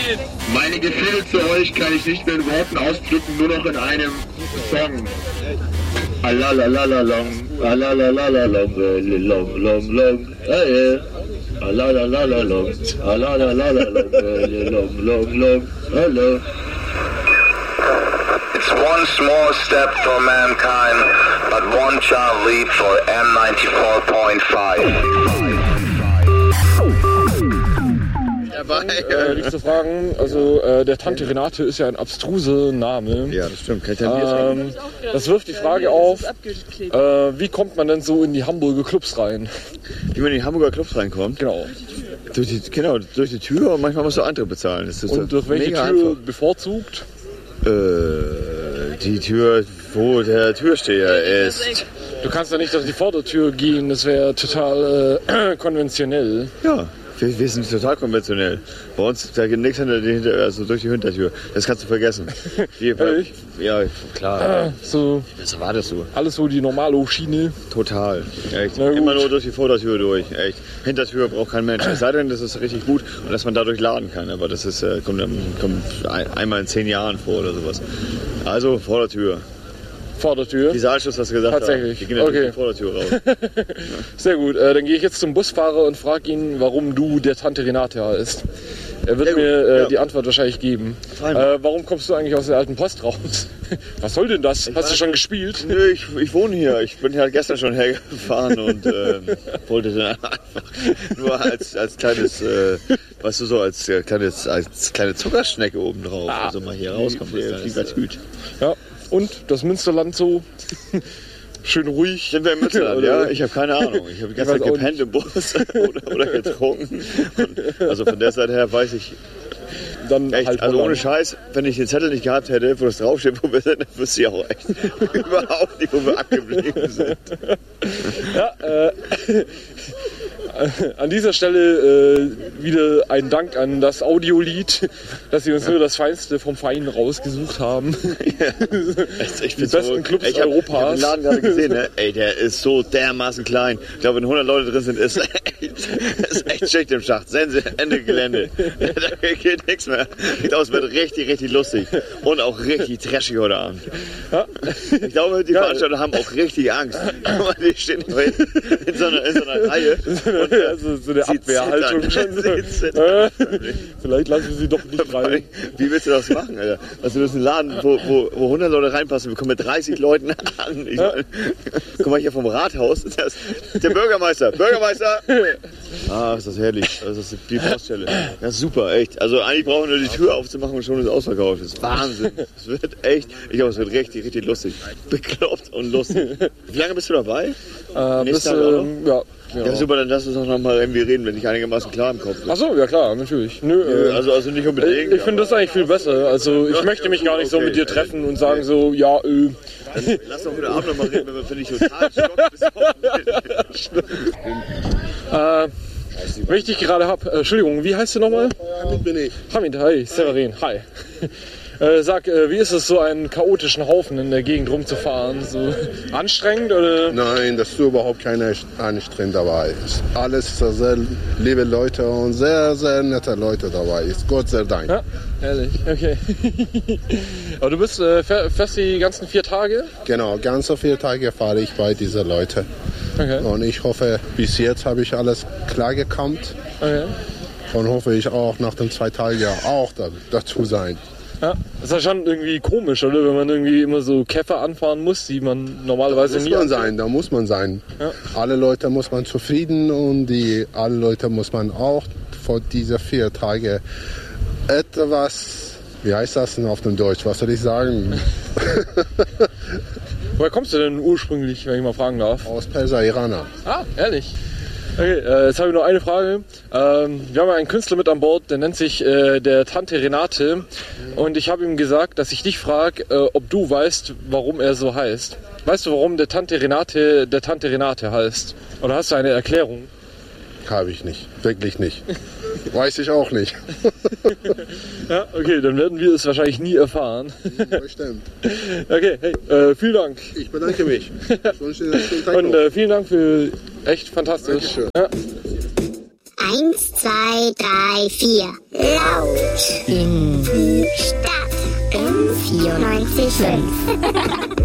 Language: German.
Meine Gefühle zu euch kann ich nicht mehr in Worten ausdrücken, nur noch in einem Song. Alalalalong, alalalalong, long, long, long, alalalalong, alalalalong, long, long, long, hello. It's one small step for mankind, but one giant leap for M94.5. Dich zu fragen, also der Tante Renate ist ja ein abstruser Name. Ja, das stimmt. Das wirft die Frage auf, wie kommt man denn so in die Hamburger Clubs rein? Wie man in die Hamburger Clubs reinkommt? Genau. Durch die Tür und manchmal musst du Eintritt bezahlen. Das ist und durch welche Tür einfach bevorzugt? Die Tür, wo der Türsteher ist. Du kannst ja nicht durch die Vordertür gehen, das wäre total konventionell. Ja. Wir sind total konventionell. Bei uns, da geht nichts also durch die Hintertür. Das kannst du vergessen. Ja, klar. So. Das erwartest du. Alles so die Normalo-Schiene. Total. Echt. Immer nur durch die Vordertür durch. Echt. Hintertür braucht kein Mensch. Es sei denn, das ist richtig gut und dass man dadurch laden kann. Aber das ist, kommt einmal in 10 Jahren vor oder sowas. Also Vordertür. Vordertür? Die Saalschuss hast du gesagt. Tatsächlich. Die gehen ja durch die Vordertür raus. Ja. Sehr gut. Dann gehe ich jetzt zum Busfahrer und frage ihn, warum du der Tante Renate heißt. Er wird mir die Antwort wahrscheinlich geben. Warum kommst du eigentlich aus der alten Post raus? Was soll denn das? Hast du schon gespielt? Nö, ich wohne hier. Ich bin halt gestern schon hergefahren und wollte dann einfach nur als kleines, weißt du, so als kleine Zuckerschnecke oben drauf. Also mal hier rauskommen. Das gut. Ja. Und das Münsterland so schön ruhig. Sind wir im Münsterland? Ja, ich habe keine Ahnung. Ich habe gestern gepennt im Bus oder getrunken. Und also von der Seite her weiß ich dann echt, halt also ohne Scheiß, wenn ich den Zettel nicht gehabt hätte, wo das draufsteht, wo wir sind, dann wüsste ich auch echt überhaupt nicht, wo wir abgeblieben sind. Ja, an dieser Stelle wieder ein Dank an das Audiolied, dass sie uns nur das Feinste vom Fein rausgesucht haben. Ja. Ich die besten Clubs Europas. Ich habe den Laden gerade gesehen, ne? Ey, der ist so dermaßen klein. Ich glaube, wenn 100 Leute drin sind, ist echt Schicht im Schacht. Ende Gelände. Da geht nichts mehr. Sieht aus, wird richtig, richtig lustig. Und auch richtig trashig heute Abend. Ja. Ich glaube, die Veranstalter haben auch richtig Angst. Die stehen in so einer Reihe. Und, also so eine Abwehrhaltung schon. Vielleicht lassen sie doch nicht rein. Wie willst du das machen, Alter? Also das ist ein Laden, wo 100 Leute reinpassen. Wir kommen mit 30 Leuten an. Guck mal hier vom Rathaus. Der Bürgermeister. Ah, ist das herrlich. Das ist die Baustelle. Das ist super, echt. Also eigentlich brauchen wir nur die Tür aufzumachen und schon ist ausverkauft. Das ist Wahnsinn. Es wird echt, ich glaube, es wird richtig, richtig lustig. Bekloppt und lustig. Wie lange bist du dabei? Ja, super, dann lass uns doch noch mal irgendwie reden, wenn ich einigermaßen klar im Kopf bin. Ach so, ja klar, natürlich. Nö, also nicht unbedingt. Ich finde das eigentlich viel besser. Also ich möchte mich gar nicht so mit dir treffen und sagen so, ja, Dann lass doch wieder Abend noch mal reden, wenn wir, finde ich, total wenn ich dich gerade habe, Entschuldigung, wie heißt du nochmal? Hamid bin ich. Hamid, hi, Severin, hi. Sag, wie ist es, so einen chaotischen Haufen in der Gegend rumzufahren? So anstrengend oder? Nein, das ist überhaupt keine anstrengend dabei. Alles sehr liebe Leute und sehr, sehr nette Leute dabei. Ist Gott sei Dank. Ja, ehrlich, okay. Aber du bist fährst die ganzen 4 Tage? Genau, ganze 4 Tage fahre ich bei diesen Leuten. Okay. Und ich hoffe, bis jetzt habe ich alles klar gekommt. Okay. Und hoffe ich auch nach den 2 Tagen auch dazu sein. Ja, das ist ja schon irgendwie komisch, oder? Wenn man irgendwie immer so Käfer anfahren muss, die man normalerweise nie anfährt. Da muss man sein. Ja. Alle Leute muss man zufrieden und alle Leute muss man auch vor diese 4 Tage etwas, wie heißt das denn auf dem Deutsch, was soll ich sagen? Woher kommst du denn ursprünglich, wenn ich mal fragen darf? Aus Persa-Irana. Ah, ehrlich? Okay, jetzt habe ich noch eine Frage. Wir haben einen Künstler mit an Bord, der nennt sich der Tante Renate. Und ich habe ihm gesagt, dass ich dich frage, ob du weißt, warum er so heißt. Weißt du, warum der Tante Renate heißt? Oder hast du eine Erklärung? Habe ich nicht, wirklich nicht. Weiß ich auch nicht. Ja, okay, dann werden wir es wahrscheinlich nie erfahren. Bestimmt. Okay, hey, vielen Dank. Ich bedanke mich. Ich wünsche dir einen schönen Tag und vielen Dank für echt fantastisch. Dankeschön. Ja. 1, 2, 3, 4. Laut in die Stadt. In 94,5.